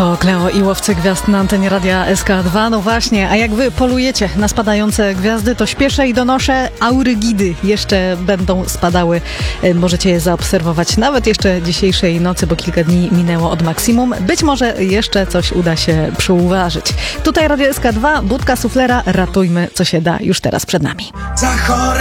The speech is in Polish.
To Kleo i Łowcy Gwiazd na antenie Radia SK2. No właśnie, a jak wy polujecie na spadające gwiazdy, to śpieszę i donoszę, aurygidy jeszcze będą spadały. Możecie je zaobserwować nawet jeszcze dzisiejszej nocy, bo kilka dni minęło od maksimum. Być może jeszcze coś uda się przyuważyć. Tutaj Radio SK2, budka suflera, ratujmy co się da już teraz przed nami. Za chore